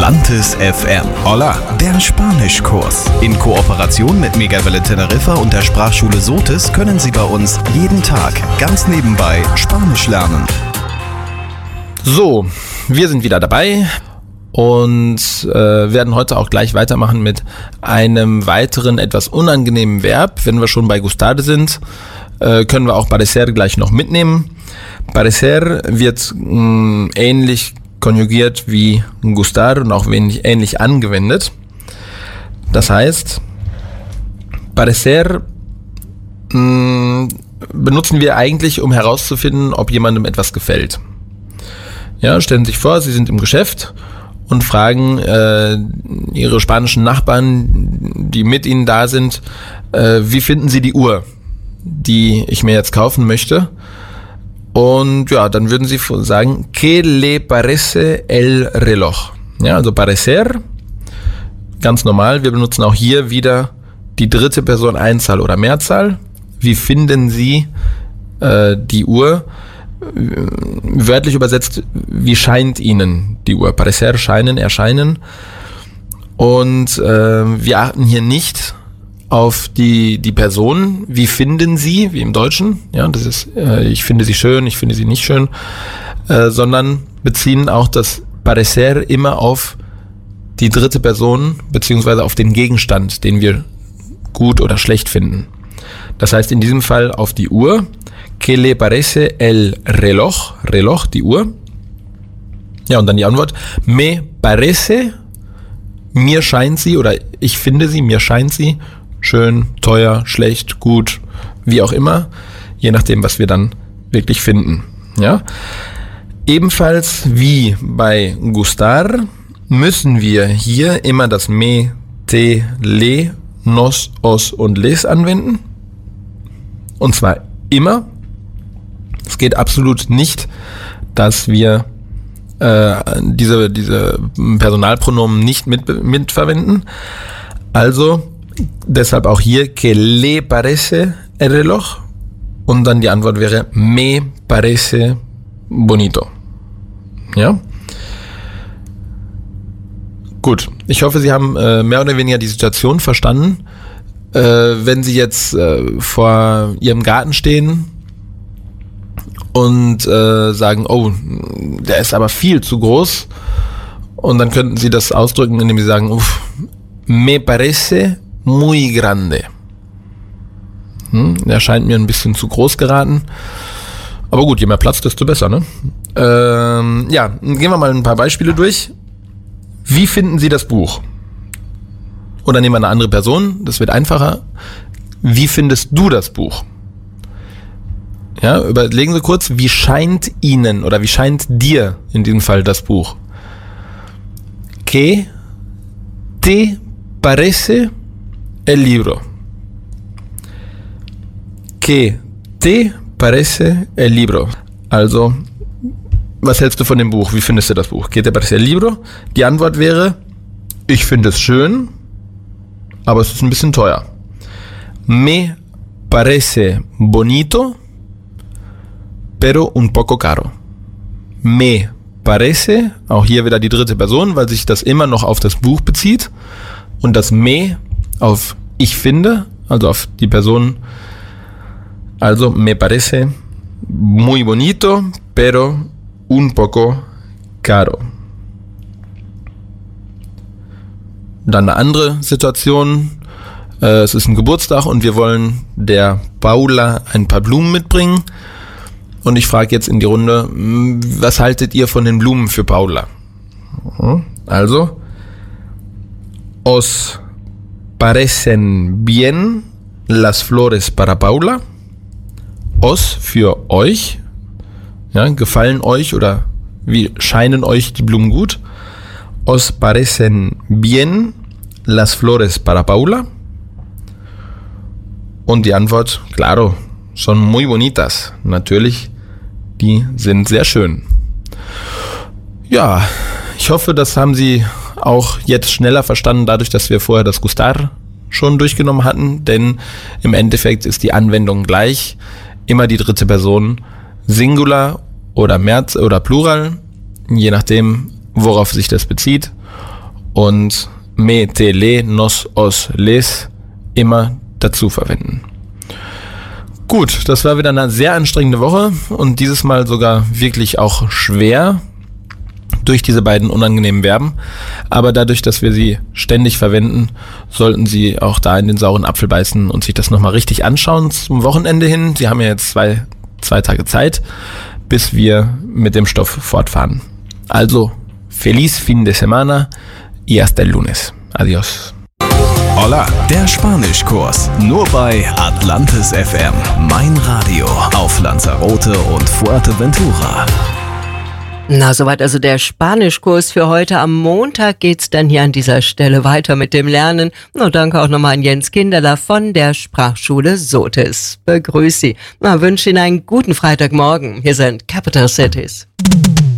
Atlantis FM. Hola, der Spanischkurs. In Kooperation mit Megawelle Teneriffa und der Sprachschule Sotis können Sie bei uns jeden Tag ganz nebenbei Spanisch lernen. So, wir sind wieder dabei und werden heute auch gleich weitermachen mit einem weiteren, etwas unangenehmen Verb. Wenn wir schon bei gustar sind, können wir auch parecer gleich noch mitnehmen. Parecer wird ähnlich konjugiert wie gustar und auch ähnlich angewendet. Das heißt, parecer benutzen wir eigentlich, um herauszufinden, ob jemandem etwas gefällt. Ja, stellen Sie sich vor, Sie sind im Geschäft und fragen Ihre spanischen Nachbarn, die mit Ihnen da sind, wie finden Sie die Uhr, die ich mir jetzt kaufen möchte? Und ja, dann würden Sie sagen, ¿Qué le parece el reloj? Ja, also parecer, ganz normal. Wir benutzen auch hier wieder die dritte Person Einzahl oder Mehrzahl. Wie finden Sie die Uhr? Wörtlich übersetzt, wie scheint Ihnen die Uhr? Parecer, scheinen, erscheinen. Und wir achten hier nicht auf die Person, wie finden Sie, wie im Deutschen, ja, das ist, ich finde sie schön, ich finde sie nicht schön, sondern beziehen auch das parecer immer auf die dritte Person, beziehungsweise auf den Gegenstand, den wir gut oder schlecht finden. Das heißt in diesem Fall auf die Uhr, ¿Qué le parece el reloj? Reloj, die Uhr. Ja, und dann die Antwort, me parece, mir scheint sie, oder ich finde sie, mir scheint sie, schön, teuer, schlecht, gut, wie auch immer, je nachdem, was wir dann wirklich finden. Ja? Ebenfalls wie bei gustar müssen wir hier immer das me, te, le, nos, os und les anwenden. Und zwar immer. Es geht absolut nicht, dass wir diese Personalpronomen nicht mitverwenden. Also deshalb auch hier, ¿Qué le parece el reloj? Und dann die Antwort wäre, me parece bonito. Ja? Gut, ich hoffe, Sie haben mehr oder weniger die Situation verstanden. Wenn Sie jetzt vor Ihrem Garten stehen und sagen, oh, der ist aber viel zu groß, und dann könnten Sie das ausdrücken, indem Sie sagen, me parece muy grande. Der scheint mir ein bisschen zu groß geraten. Aber gut, je mehr Platz, desto besser, ne? Ja, gehen wir mal ein paar Beispiele durch. Wie finden Sie das Buch? Oder nehmen wir eine andere Person, das wird einfacher. Wie findest du das Buch? Ja, überlegen Sie kurz, wie scheint Ihnen oder wie scheint dir in diesem Fall das Buch? ¿Qué te parece el libro? ¿Qué te parece el libro? Also, was hältst du von dem Buch? Wie findest du das Buch? ¿Qué te parece el libro? Die Antwort wäre, ich finde es schön, aber es ist ein bisschen teuer. Me parece bonito, pero un poco caro. Me parece, auch hier wieder die dritte Person, weil sich das immer noch auf das Buch bezieht. Und das me auf ich finde, also auf die Person. Also me parece muy bonito, pero un poco caro. Dann eine andere Situation. Es ist ein Geburtstag und wir wollen der Paula ein paar Blumen mitbringen. Und ich frage jetzt in die Runde, was haltet ihr von den Blumen für Paula? Also, ¿os parecen bien las flores para Paula? Os für euch. Ja, gefallen euch oder wie scheinen euch die Blumen gut? ¿Os parecen bien las flores para Paula? Und die Antwort, claro, son muy bonitas. Natürlich, die sind sehr schön. Ja, ich hoffe, das haben Sie auch jetzt schneller verstanden, dadurch, dass wir vorher das gustar schon durchgenommen hatten, denn im Endeffekt ist die Anwendung gleich. Immer die dritte Person, Singular oder Plural, je nachdem, worauf sich das bezieht. und me, te, le, nos, os, les immer dazu verwenden. Gut, das war wieder eine sehr anstrengende Woche und dieses Mal sogar wirklich auch schwer durch diese beiden unangenehmen Verben. Aber dadurch, dass wir sie ständig verwenden, sollten Sie auch da in den sauren Apfel beißen und sich das nochmal richtig anschauen zum Wochenende hin. Sie haben ja jetzt zwei Tage Zeit, bis wir mit dem Stoff fortfahren. Also, feliz fin de semana y hasta el lunes. Adiós. Hola, der Spanischkurs. Nur bei Atlantis FM. Mein Radio auf Lanzarote und Fuerteventura. Na, soweit also der Spanischkurs für heute. Am Montag geht's dann hier an dieser Stelle weiter mit dem Lernen. Na, danke auch nochmal an Jens Kinderler von der Sprachschule Sotis. Begrüß Sie. Na, wünsche Ihnen einen guten Freitagmorgen. Hier sind Capital Cities.